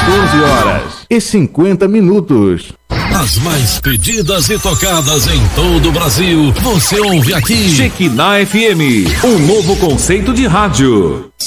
14h50. As mais pedidas e tocadas em todo o Brasil, você ouve aqui. Shekinah FM, um novo conceito de rádio.